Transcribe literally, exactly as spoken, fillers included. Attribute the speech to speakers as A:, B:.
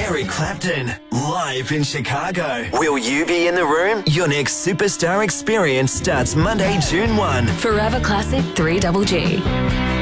A: Eric Clapton, live in Chicago. Will you be in the room? Your next superstar experience starts Monday, June first.
B: Forever Classic three Double G.